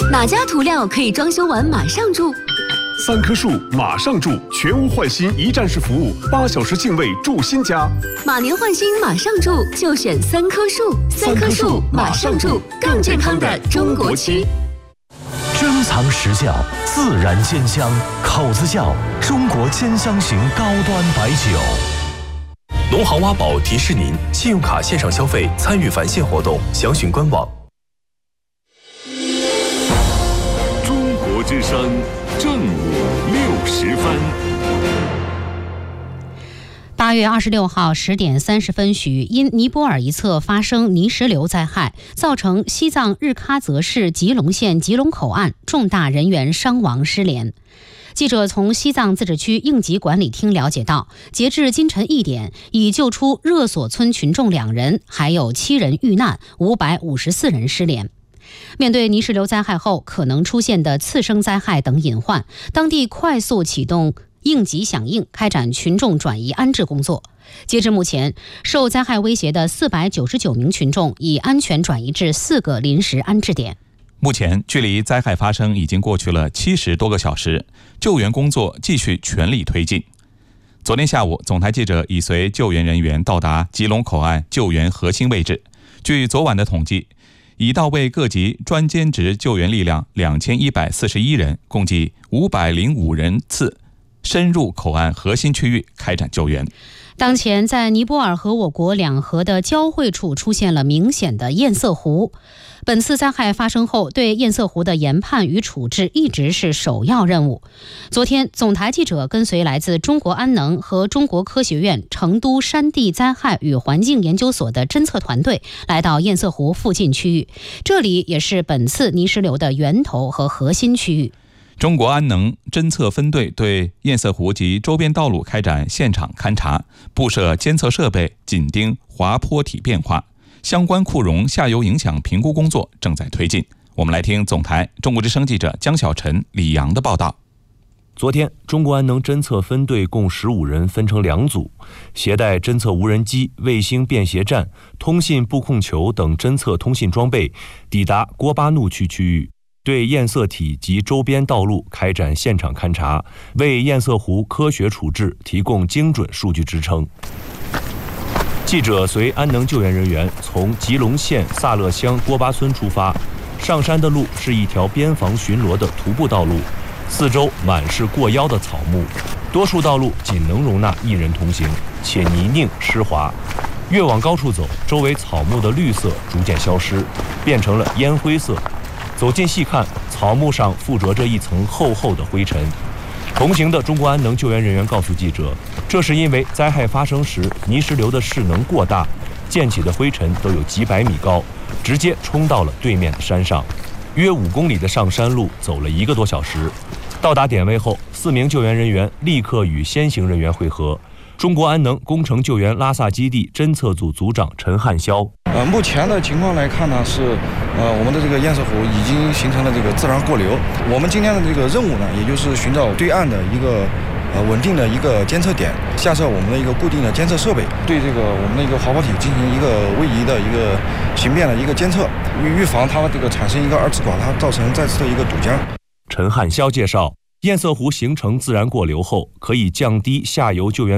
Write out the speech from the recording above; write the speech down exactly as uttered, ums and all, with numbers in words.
哪家涂料可以装修完马上住？ 三棵树马上住，全屋换新一站式服务，八小时净位住新家。 马年换新马上住，就选三棵树。三棵树马上住，更健康的中国漆。 珍藏实窖，自然煎香，口子窖中国煎香型高端白酒。 农行挖宝提示您：信用卡线上消费参与返现活动，详询官网。 中国之声正午六时分。 八月二十六号十点三十分许，因尼泊尔一侧发生泥石流灾害，造成西藏日喀则市吉隆县吉隆口岸重大人员伤亡失联。记者从西藏自治区应急管理厅了解到，截至今晨一点，已救出热索村群众两人，还有七人遇难，五百五十四人失联。面对泥石流灾害后可能出现的次生灾害等隐患，当地快速启动应急响应，开展群众转移安置工作。截至目前，受灾害威胁的四百九十九名群众已安全转移至四个临时安置点。 目前，距离灾害发生已经过去了七十多个小时，救援工作继续全力推进。昨天下午，总台记者已随救援人员到达吉隆口岸救援核心位置。据昨晚的统计，已到位各级专兼职救援力量两千一百四十一人，共计五百零五人次深入口岸核心区域开展救援。 当前，在尼泊尔和我国两河的交汇处出现了明显的堰塞湖。本次灾害发生后，对堰塞湖的研判与处置一直是首要任务。昨天，总台记者跟随来自中国安能和中国科学院成都山地灾害与环境研究所的侦测团队来到堰塞湖附近区域，这里也是本次泥石流的源头和核心区域。 中国安能侦测分队对堰塞湖及周边道路开展现场勘查，布设监测设备，紧盯滑坡体变化，相关库容下游影响评估工作正在推进。我们来听总台中国之声记者江小晨、李阳的报道。 昨天，中国安能侦测分队共十五人分成两组，携带侦测无人机、卫星便携站、通信布控球等侦测通信装备，抵达郭巴怒区区域，对堰塞体及周边道路开展现场勘查，为堰塞湖科学处置提供精准数据支撑。记者随安能救援人员从吉隆县萨勒乡郭巴村出发，上山的路是一条边防巡逻的徒步道路，四周满是过腰的草木，多处道路仅能容纳一人同行，且泥泞湿滑。越往高处走，周围草木的绿色逐渐消失，变成了烟灰色。走近细看，草木上附着着一层厚厚的灰尘。同行的中国安能救援人员告诉记者，这是因为灾害发生时泥石流的势能过大，溅起的灰尘都有几百米高，直接冲到了对面的山上。约五公里的上山路走了一个多小时，到达点位后，四名救援人员立刻与先行人员会合。中国安能工程救援拉萨基地侦测组组长陈汉霄， 呃，目前的情况来看呢，是呃我们的这个堰塞湖已经形成了这个自然过流。我们今天的这个任务呢，也就是寻找对岸的一个呃稳定的一个监测点，下设我们的一个固定的监测设备，对这个我们的一个滑坡体进行一个位移的一个形变的一个监测，预预防它这个产生一个二次垮塌，造成再次的一个堵浆。 陈汉霄介绍，堰塞湖形成自然过流后，可以降低下游救援